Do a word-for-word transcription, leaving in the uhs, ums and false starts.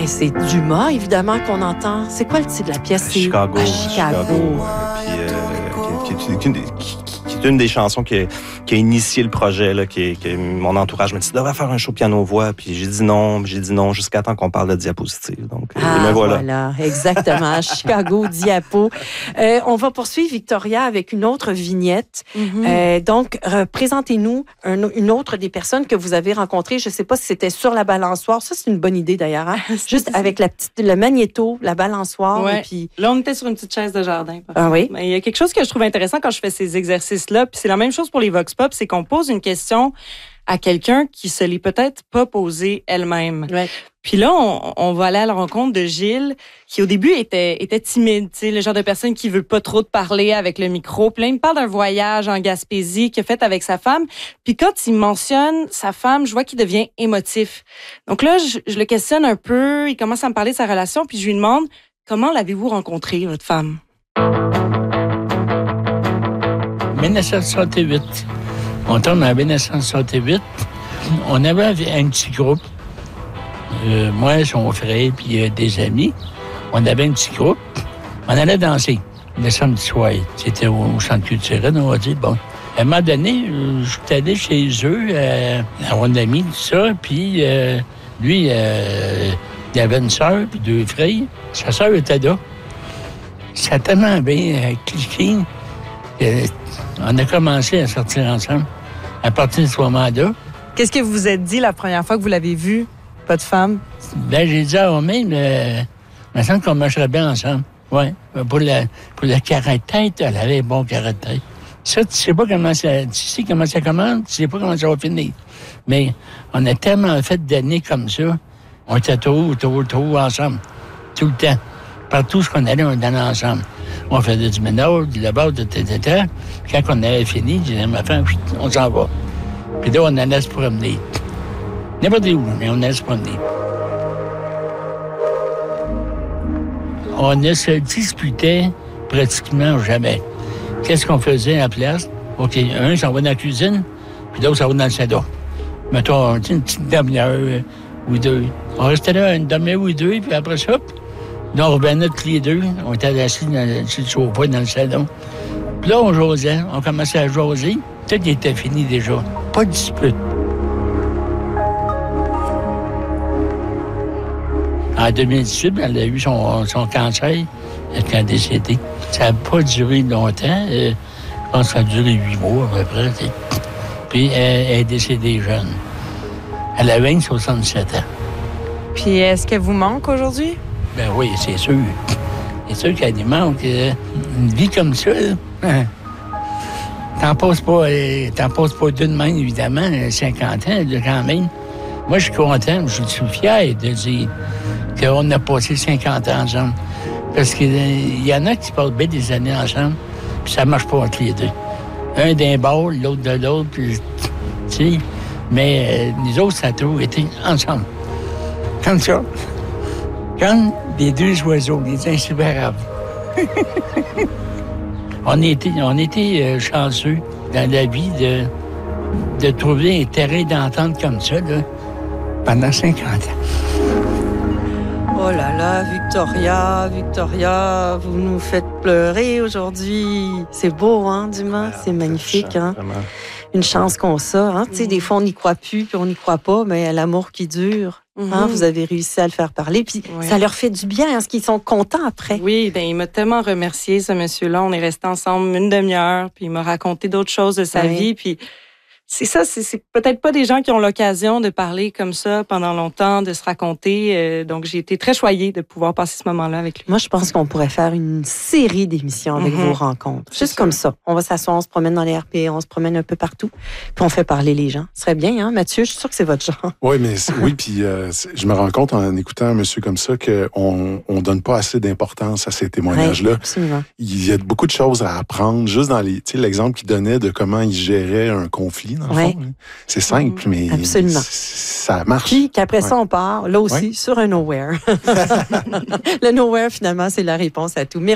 Ben, c'est Dumas, évidemment, qu'on entend. C'est quoi le titre de la pièce? C'est Chicago. à Chicago. Chicago. Puis, euh, qui, qui, qui, qui, qui est une des chansons qui a, qui a initié le projet, là, qui, qui, mon entourage me dit, tu devrais faire un show piano-voix. Puis j'ai dit non, j'ai dit non, jusqu'à temps qu'on parle de diapositive. Donc, ah, me voilà. voilà, exactement. Chicago, Diapo. Euh, on va poursuivre, Victoria, avec une autre vignette. Mm-hmm. Euh, donc, représentez-nous un, une autre des personnes que vous avez rencontrées. Je ne sais pas si c'était sur la balançoire. Ça, c'est une bonne idée, d'ailleurs. Hein? Juste avec la petite, le magnéto, la balançoire. Ouais. Et puis... Là, on était sur une petite chaise de jardin. Ah oui? Mais il y a quelque chose que je trouve intéressant quand je fais ces exercices-là, puis c'est la même chose pour les Vox Pop, c'est qu'on pose une question à quelqu'un qui se l'est peut-être pas posée elle-même. Ouais. Puis là, on, on va aller à la rencontre de Gilles, qui au début était, était timide, tu sais, le genre de personne qui veut pas trop te parler avec le micro. Puis là, il me parle d'un voyage en Gaspésie qu'il a fait avec sa femme. Puis quand il mentionne sa femme, je vois qu'il devient émotif. Donc là, je, je le questionne un peu, il commence à me parler de sa relation, puis je lui demande, comment l'avez-vous rencontrée, votre femme? dix-neuf cent soixante-huit. On tombe en dix-neuf cent soixante-huit. On avait un petit groupe. Euh, moi, son frère, puis euh, des amis. On avait un petit groupe. On allait danser le samedi soir. C'était au, au centre culturel, on va dire. Bon. À un moment donné, euh, je suis allé chez eux, euh, à mon ami, tout ça. Puis euh, lui, euh, il avait une sœur, puis deux frères. Sa sœur était là. Ça a tellement bien euh, cliqué. Euh, on a commencé à sortir ensemble à partir de ce moment-là. Qu'est-ce que vous vous êtes dit la première fois que vous l'avez vue, votre femme? Ben, j'ai dit à Romain, mais il me semble qu'on marcherait bien ensemble. Oui. Pour le, pour le carré de tête, elle avait un bon carré de tête. Ça, tu sais pas comment ça, tu sais comment ça commence, tu sais pas comment ça va finir. Mais on a tellement fait d'années comme ça. On était trop, trop, trop ensemble. Tout le temps. Partout ce qu'on allait, on allait ensemble. On faisait du ménage, du lavage, de tata. Quand on avait fini, je disais à ma femme, on s'en va. Puis là, on allait se promener. N'importe où, mais on allait se promener. On ne se disputait pratiquement jamais. Qu'est-ce qu'on faisait à la place? OK, un s'en va dans la cuisine, puis l'autre s'en va dans le salon. Mettons, une petite demi-heure ou deux. On restait là une demi-heure ou deux, puis après ça, là, on revenait tous les deux. On était assis dans, sur le sofa dans le salon. Puis là, on jasait. On commençait à jaser. Tout était fini déjà. Pas de dispute. En deux mille dix-huit, elle a eu son, son cancer. Elle est décédée. Ça n'a pas duré longtemps. Euh, je pense que ça a duré huit mois à peu près. T'sais. Puis elle, elle est décédée jeune. Elle avait soixante-sept ans. Puis est-ce qu'elle vous manque aujourd'hui? Ben oui, c'est sûr. C'est sûr qu'elle nous manque. Euh, une vie comme ça, hein, t'en passes pas, euh, t'en passes pas deux de même, évidemment, cinquante ans, là, quand même. Moi, je suis content, je suis fier de dire qu'on a passé cinquante ans ensemble. Parce qu'il euh, y en a qui passent bien des années ensemble, puis ça marche pas entre les deux. Un d'un bord, l'autre de l'autre, puis, tu sais. Mais euh, nous autres, ça a toujours été ensemble. Comme ça. Comme les deux oiseaux, les inséparables. on était, on était euh, chanceux dans la vie de, de trouver un terrain d'entente comme ça, là, pendant cinquante ans. Oh là là, Victoria, Victoria, vous nous faites pleurer aujourd'hui. C'est beau, hein, Dumas? C'est magnifique, hein? Vraiment. Une chance qu'on ça, hein? Tu sais, des fois, on n'y croit plus, puis on n'y croit pas, mais l'amour qui dure, mm-hmm. hein, vous avez réussi à le faire parler, puis ouais. ça leur fait du bien, hein, parce qu'ils sont contents après. Oui, bien, il m'a tellement remercié, ce monsieur-là. On est restés ensemble une demi-heure, puis il m'a raconté d'autres choses de sa oui. vie, puis c'est ça, c'est, c'est peut-être pas des gens qui ont l'occasion de parler comme ça pendant longtemps, de se raconter. Euh, donc, j'ai été très choyée de pouvoir passer ce moment-là avec lui. Moi, je pense qu'on pourrait faire une série d'émissions avec mm-hmm. vos rencontres. C'est Juste sûr. Comme ça. On va s'asseoir, on se promène dans les R P, on se promène un peu partout, puis on fait parler les gens. Ce serait bien, hein, Mathieu? Je suis sûre que c'est votre genre. Oui, mais oui, puis euh, je me rends compte en écoutant un monsieur comme ça qu'on on donne pas assez d'importance à ces témoignages-là. Oui, absolument. Il y a beaucoup de choses à apprendre, juste dans les, tu sais, l'exemple qu'il donnait de comment il gérait un conflit. Dans le ouais. fond, c'est simple, mais absolument. Ça marche. Puis qu'après ouais. ça, on part, là aussi, ouais. sur un nowhere. Le nowhere, finalement, c'est la réponse à tout. Merci.